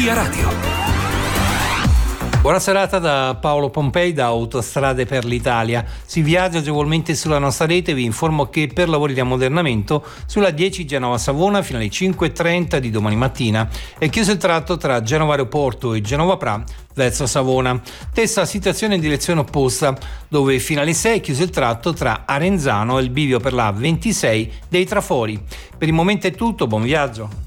Via Radio. Buona serata da Paolo Pompei da Autostrade per l'Italia. Si viaggia agevolmente sulla nostra rete. Vi informo che per lavori di ammodernamento sulla 10 Genova-Savona fino alle 5:30 di domani mattina è chiuso il tratto tra Genova Aeroporto e Genova Pra verso Savona. Stessa situazione in direzione opposta, dove fino alle 6 è chiuso il tratto tra Arenzano e il bivio per la 26 dei Trafori. Per il momento è tutto, buon viaggio.